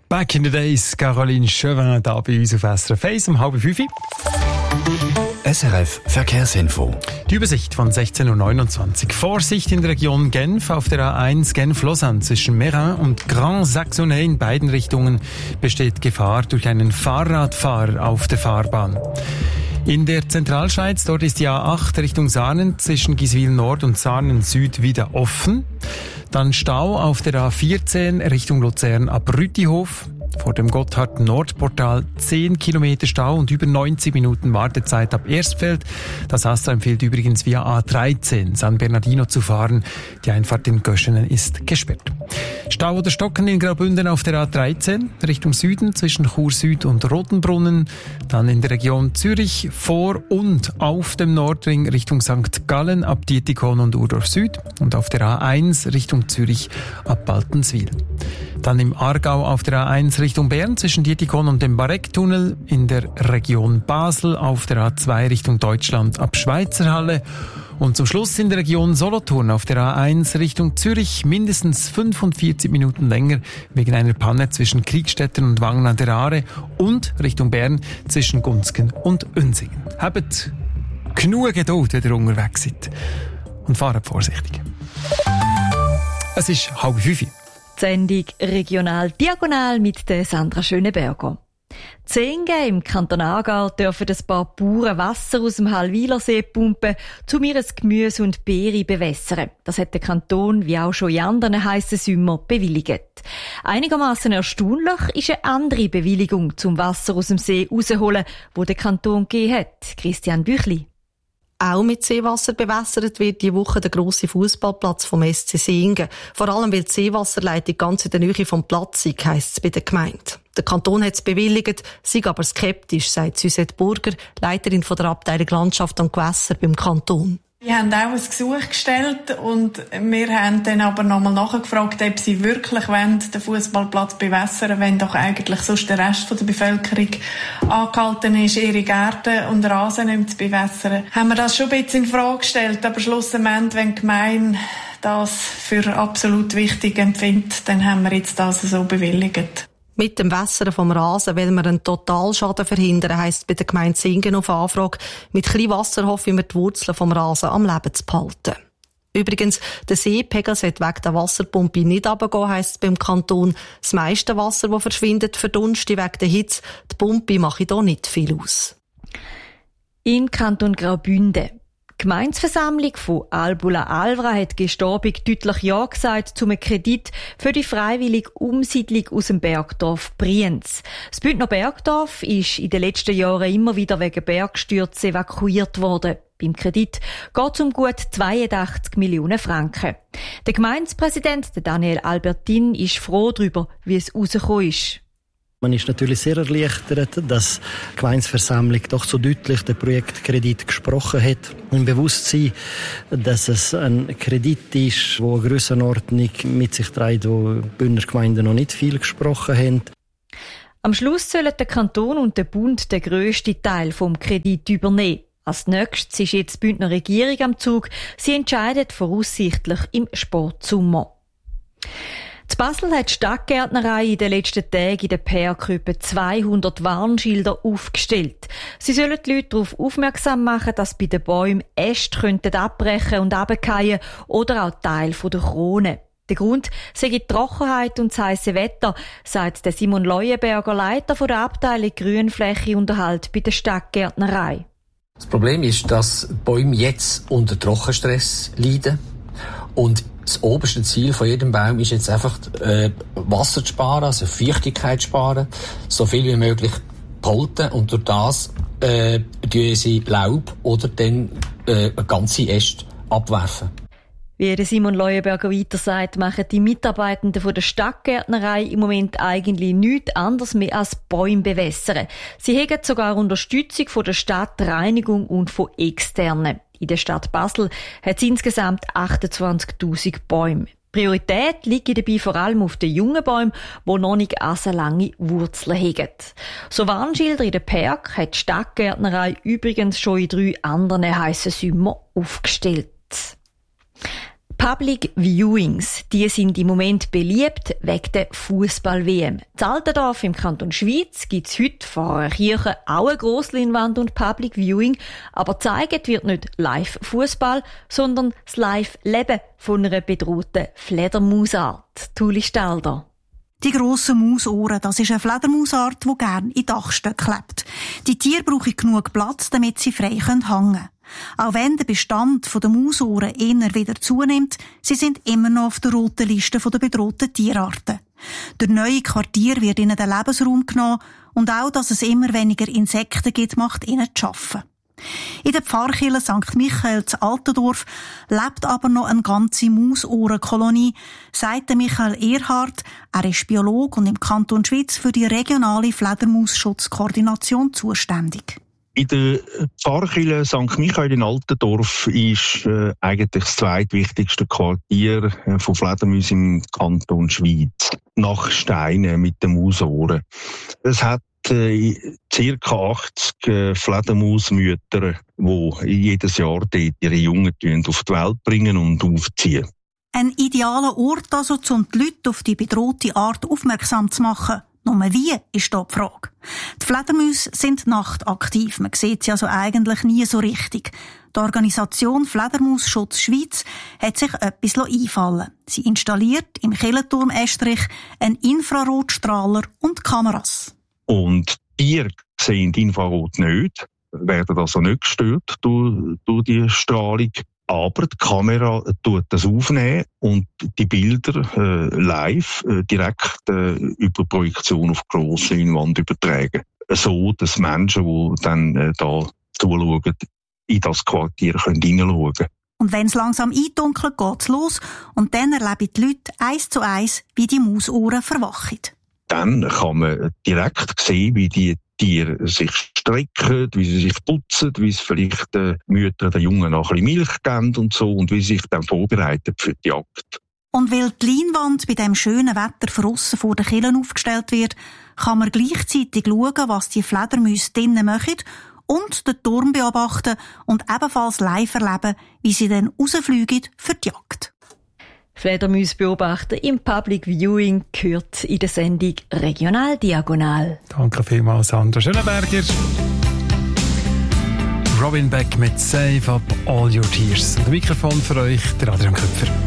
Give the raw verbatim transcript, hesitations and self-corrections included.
Back in the days, Caroline Chauvin da bei uns auf S R F eins um halb fünf. S R F Verkehrsinfo. Die Übersicht von sechzehn Uhr neunundzwanzig. Vorsicht in der Region Genf auf der A eins Genf-Lausanne zwischen Meyrin und Grand Saxonnet in beiden Richtungen besteht Gefahr durch einen Fahrradfahrer auf der Fahrbahn. In der Zentralschweiz, dort ist die A acht Richtung Sarnen zwischen Giswil Nord und Sarnen Süd wieder offen. Dann Stau auf der A vierzehn Richtung Luzern ab Rütihof. Vor dem Gotthard-Nordportal zehn Kilometer Stau und über neunzig Minuten Wartezeit ab Erstfeld. Das AStA empfiehlt übrigens via A dreizehn San Bernardino zu fahren. Die Einfahrt in Göschenen ist gesperrt. Stau oder Stocken in Graubünden auf der A dreizehn Richtung Süden zwischen Chur Süd und Rotenbrunnen. Dann in der Region Zürich vor und auf dem Nordring Richtung Sankt Gallen ab Dietikon und Urdorf Süd. Und auf der A eins Richtung Zürich ab Baltenswil. Dann im Aargau auf der A eins Richtung Bern zwischen Dietikon und dem Barecktunnel, in der Region Basel auf der A zwei Richtung Deutschland ab Schweizerhalle und zum Schluss in der Region Solothurn auf der A eins Richtung Zürich mindestens fünfundvierzig Minuten länger wegen einer Panne zwischen Kriegstetten und Wangen an der Aare und Richtung Bern zwischen Gunzgen und Unsingen. Habt genug Geduld, wenn ihr unterwegs seid und fahrt vorsichtig. Es ist halb fünf. Die Sendung Regional Diagonal mit der Sandra Schöneberger. Zehenge im Kanton Aargau dürfen ein paar Bauern Wasser aus dem Hallwilersee pumpen, um ihr Gemüse und Beere bewässern. Das hat der Kanton, wie auch schon in anderen heissen Sommer, bewilligt. Einigermaßen erstaunlich ist eine andere Bewilligung zum Wasser aus dem See rausholen, wo der Kanton gegeben hat. Christian Büchli. Auch mit Seewasser bewässert wird diese Woche der grosse Fußballplatz vom S C Singen. Vor allem, weil die Seewasserleitung ganz in der Nähe vom Platz ist, heisst es bei der Gemeinde. Der Kanton hat es bewilligt, sei aber skeptisch, sagt Suzette Burger, Leiterin von der Abteilung Landschaft und Gewässer beim Kanton. Wir haben auch ein Gesuch gestellt und wir haben dann aber nochmal nachgefragt, ob sie wirklich wollen, den Fußballplatz bewässern, wenn doch eigentlich sonst der Rest der Bevölkerung angehalten ist, ihre Gärten und Rasen nicht zu bewässern. Haben wir das schon ein bisschen in Frage gestellt, aber schlussendlich, wenn die Gemeinde das für absolut wichtig empfindet, dann haben wir jetzt das so bewilligt. Mit dem Wässern vom Rasen will man einen Totalschaden verhindern, heisst bei der Gemeinde Singen auf Anfrage. Mit kleinem Wasser hoffen wir, die Wurzeln vom Rasen am Leben zu behalten. Übrigens, der Seepegel sollte wegen der Wasserpumpe nicht runtergehen, heisst es beim Kanton. Das meiste Wasser, das verschwindet, verdunstet wegen der Hitze. Die Pumpe mache hier nicht viel aus. In Kanton Graubünden. Die Gemeindeversammlung von Albula-Alvra hat gestern Abend deutlich Ja gesagt zu einem Kredit für die freiwillige Umsiedlung aus dem Bergdorf Brienz. Das Bündner Bergdorf ist in den letzten Jahren immer wieder wegen Bergstürzen evakuiert worden. Beim Kredit geht es um gut zweiundachtzig Millionen Franken. Der Gemeindepräsident, Daniel Albertin, ist froh darüber, wie es rausgekommen ist. Man ist natürlich sehr erleichtert, dass die Gemeindeversammlung doch so deutlich den Projektkredit gesprochen hat. Im Bewusstsein, dass es ein Kredit ist, der eine Grössenordnung mit sich trägt, wo die Bündner Gemeinden noch nicht viel gesprochen haben. Am Schluss sollen der Kanton und der Bund den grössten Teil vom Kredit übernehmen. Als nächstes ist jetzt die Bündner Regierung am Zug. Sie entscheidet voraussichtlich im Sportsommer. In Basel hat die Stadtgärtnerei in den letzten Tagen in den Park zweihundert Warnschilder aufgestellt. Sie sollen die Leute darauf aufmerksam machen, dass bei den Bäumen Äste abbrechen und runterfallen oder auch Teile der Krone. Der Grund sei die Trockenheit und das heisse Wetter, sagt der Simon Leuenberger, Leiter der Abteilung Grünfläche und Erhalt bei der Stadtgärtnerei. Das Problem ist, dass Bäume jetzt unter Trockenstress leiden und das oberste Ziel von jedem Baum ist jetzt einfach, äh, Wasser zu sparen, also Feuchtigkeit zu sparen, so viel wie möglich behalten und durch das äh, sie Laub oder dann äh, ganze Äste abwerfen. Wie der Simon Leuenberger weiter sagt, machen die Mitarbeitenden von der Stadtgärtnerei im Moment eigentlich nichts anderes mehr als Bäume bewässern. Sie haben sogar Unterstützung von der Stadtreinigung und von Externen. In der Stadt Basel hat es insgesamt achtundzwanzigtausend Bäume. Priorität liegt dabei vor allem auf den jungen Bäumen, die noch nicht so lange Wurzeln haben. So Warnschilder in den Park hat die Stadtgärtnerei übrigens schon in drei anderen heissen Sommer aufgestellt. Public Viewings, die sind im Moment beliebt wegen der Fußball-W M. In Altendorf im Kanton Schwyz gibt es heute vor einer Kirche auch eine Grossleinwand und Public Viewing, aber gezeigt wird nicht Live-Fußball, sondern das Live-Leben von einer bedrohten Fledermausart. Tuli Stalder. Die grossen Mausohren, das ist eine Fledermausart, die gerne in Dachstöcken lebt. Die Tiere brauchen genug Platz, damit sie frei hängen können. Auch wenn der Bestand der Mausohren eher wieder zunimmt, sie sind immer noch auf der roten Liste der bedrohten Tierarten. Durch neue Quartier wird ihnen der Lebensraum genommen und auch, dass es immer weniger Insekten gibt, macht ihnen zu arbeiten. In der Pfarrkirche Sankt Michael zu Altendorf lebt aber noch eine ganze Mausohrenkolonie, sagt Michael Erhardt. Er ist Biologe und im Kanton Schwyz für die regionale Fledermausschutzkoordination zuständig. In der Pfarrkirche Sankt Michael in Altendorf ist äh, eigentlich das zweitwichtigste Quartier äh, von Fledermäusen im Kanton Schwyz. Nach Steinen mit den Mausohren. Es hat äh, ca. achtzig äh, Fledermausmütter, die jedes Jahr dort ihre Jungen auf die Welt bringen und aufziehen. Ein idealer Ort also, um die Leute auf die bedrohte Art aufmerksam zu machen. Nur wie, ist da die Frage. Die Fledermäuse sind nachtaktiv, man sieht sie also eigentlich nie so richtig. Die Organisation Fledermausschutz Schweiz hat sich etwas einfallen. Sie installiert im Kirchenturm Estrich einen Infrarotstrahler und Kameras. Und Tiere sehen Infrarot nicht, werden also nicht gestört durch, durch die Strahlung. Aber die Kamera tut das aufnehmen und die Bilder äh, live äh, direkt äh, über Projektion auf grosse Leinwand übertragen. So, dass Menschen, die dann äh, da zuschauen, in das Quartier können hineinschauen können. Und wenn es langsam eindunkelt, geht's los und dann erleben die Leute eins zu eins, wie die Mausohren verwachen. Dann kann man direkt sehen, wie die Tiere sich strecken, wie sie sich putzen, wie es vielleicht die Mütter den Jungen noch ein bisschen Milch geben und so und wie sie sich dann vorbereiten für die Jagd. Und weil die Leinwand bei diesem schönen Wetter draussen vor den Kirchen aufgestellt wird, kann man gleichzeitig schauen, was die Fledermäuse drinnen machen und den Turm beobachten und ebenfalls live erleben, wie sie dann rausfliegen für die Jagd. Fledermäuse beobachten im Public Viewing gehört in der Sendung Regional Diagonal. Danke vielmals, Sandra Schönenberger. Robin Beck mit Save Up All Your Tears. Und das Mikrofon für euch, der Adrian Köpfer.